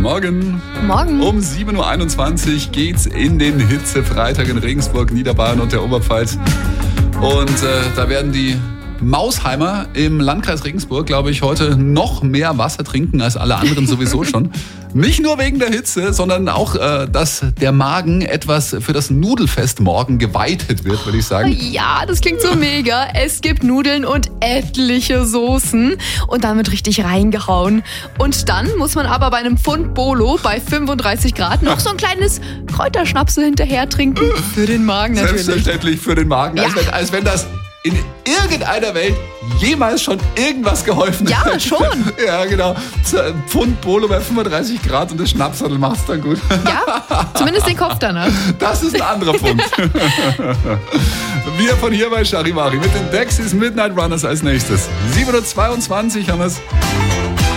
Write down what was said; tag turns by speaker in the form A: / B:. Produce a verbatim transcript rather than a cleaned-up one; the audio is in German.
A: Morgen.
B: Morgen.
A: Um sieben Uhr einundzwanzig geht's in den Hitzefreitag in Regensburg, Niederbayern und der Oberpfalz. Und äh, da werden die Mausheimer im Landkreis Regensburg, glaube ich, heute noch mehr Wasser trinken als alle anderen sowieso schon. Nicht nur wegen der Hitze, sondern auch, äh, dass der Magen etwas für das Nudelfest morgen geweitet wird, würde ich sagen.
B: Ja, das klingt so mega. Es gibt Nudeln und etliche Soßen und dann wird richtig reingehauen. Und dann muss man aber bei einem Pfund Bolo bei fünfunddreißig Grad noch so ein kleines Kräuterschnapsel hinterher trinken. Für den Magen natürlich.
A: Selbstverständlich für den Magen, ja. als, wenn, als wenn das in irgendeiner Welt jemals schon irgendwas geholfen
B: ja,
A: hat.
B: Ja, schon.
A: Ja, genau. Ein Pfund Bolo bei fünfunddreißig Grad und das Schnapsattel macht's dann gut.
B: Ja, zumindest den Kopf danach.
A: Das ist ein anderer Punkt. Wir von hier bei Charivari mit den Dexys Midnight Runners als nächstes. sieben Uhr zweiundzwanzig haben wir's.